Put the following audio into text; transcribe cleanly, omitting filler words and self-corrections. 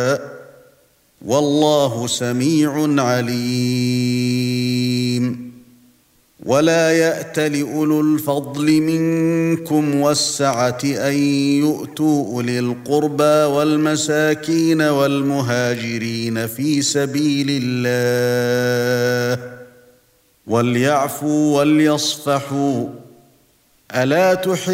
والله سميع عليم. ولا يأتل أولو الفضل منكم والسعة أن يؤتوا أولي القربى والمساكين والمهاجرين في سبيل الله وليعفوا وليصفحوا. ألا تحبون